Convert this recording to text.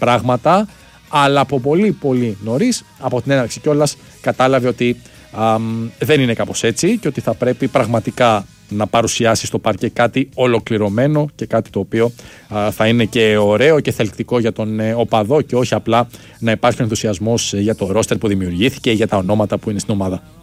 πράγματα, αλλά από πολύ πολύ νωρίς, από την έναρξη κιόλας, κατάλαβε ότι δεν είναι κάπως έτσι και ότι θα πρέπει πραγματικά να παρουσιάσει στο πάρκε κάτι ολοκληρωμένο και κάτι το οποίο θα είναι και ωραίο και θελκτικό για τον οπαδό και όχι απλά να υπάρχει ενθουσιασμός για το ρόστερ που δημιουργήθηκε ή για τα ονόματα που είναι στην ομάδα.